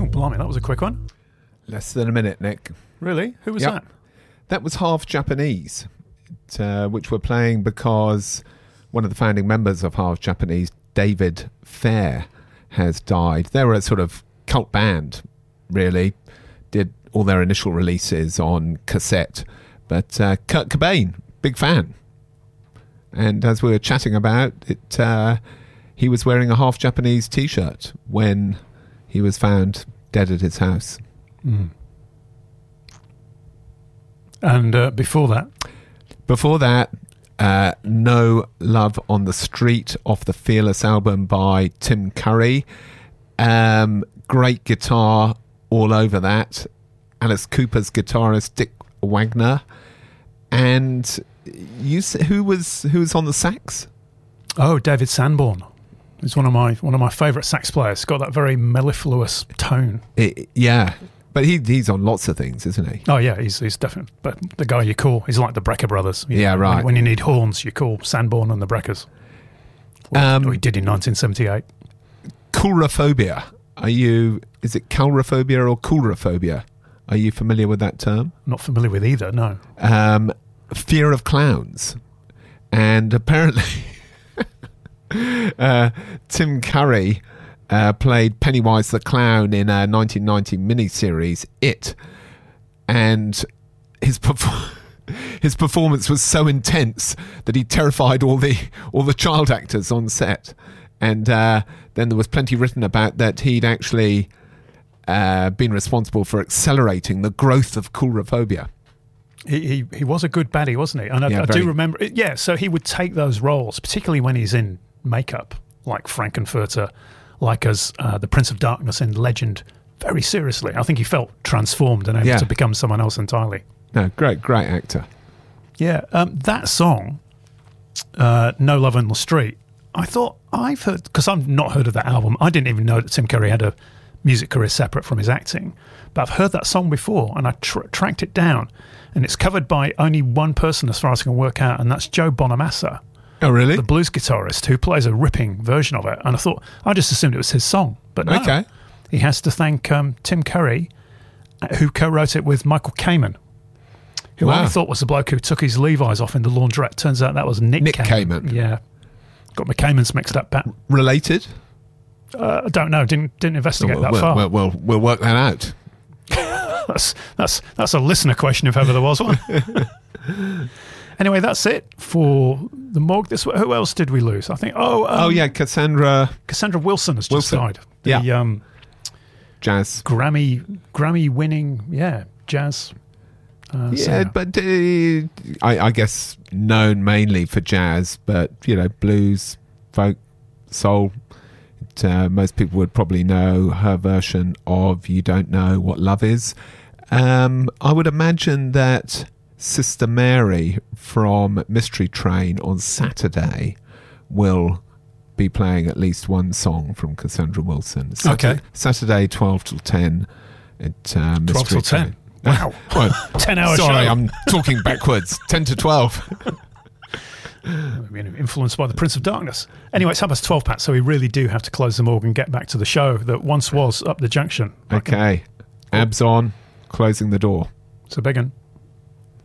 blimey, that was a quick one. Less than a minute, Nick. Really? Who was Yep. that? That was Half Japanese, which we're playing because one of the founding members of Half Japanese, David Fair, has died. They were a sort of cult band, really. Did all their initial releases on cassette. But Kurt Cobain, big fan. And as we were chatting about it, he was wearing a Half Japanese T-shirt when he was found dead at his house. Mm. And before that? Before that, No Love on the Street off the Fearless album by Tim Curry. Great guitar all over that. Alice Cooper's guitarist Dick Wagner. And who was on the sax? Oh, David Sanborn. He's one of my favourite sax players. Got that very mellifluous tone. Yeah. But he's on lots of things, isn't he? Oh, yeah, he's definitely but the guy you call. He's like the Brecker brothers. Yeah, right. When you need horns, you call Sanborn and the Breckers. Or he did in 1978. Coulrophobia. Is it calrophobia or coulrophobia? Are you familiar with that term? Not familiar with either, no. Fear of clowns. And apparently Tim Curry played Pennywise the Clown in a 1990 miniseries, It. And his performance was so intense that he terrified all the child actors on set. And then there was plenty written about that he'd actually been responsible for accelerating the growth of coulrophobia. He was a good baddie, wasn't he? And I do remember. Yeah, so he would take those roles, particularly when he's in makeup, like Frankenfurter, like as the Prince of Darkness in Legend, very seriously. I think he felt transformed and able to become someone else entirely. No, great actor. Yeah, that song, No Love on the Street, I thought I've heard, because I've not heard of that album. I didn't even know that Tim Curry had a music career separate from his acting, but I've heard that song before and I tracked it down, and it's covered by only one person as far as I can work out, and that's Joe Bonamassa. Oh, really? The blues guitarist who plays a ripping version of it. And I just assumed it was his song, but no. Okay. He has to thank Tim Curry, who co-wrote it with Michael Kamen, who I thought was the bloke who took his Levi's off in the laundrette. Turns out that was Nick Kamen. Yeah. Got my Kamens mixed up, Pat. Related? I don't know. Didn't investigate that far. We'll work that out. That's a listener question if ever there was one. Anyway, that's it for the morgue. Who else did we lose? I think. Cassandra Wilson has just died. The jazz Grammy winning, jazz. Singer. But I guess known mainly for jazz, but blues, folk, soul. Most people would probably know her version of "You Don't Know What Love Is." I would imagine that Sister Mary from Mystery Train on Saturday will be playing at least one song from Cassandra Wilson. Saturday 12 till 10 at Mystery 12 till 10? Train. Wow. 10 hours. Sorry, show. I'm talking backwards. 10 to 12. Being influenced by the Prince of Darkness. Anyway, it's 12:30, Pat, so we really do have to close the morgue and get back to the show that once was Up the Junction. Okay. Abs on, closing the door. It's a big one.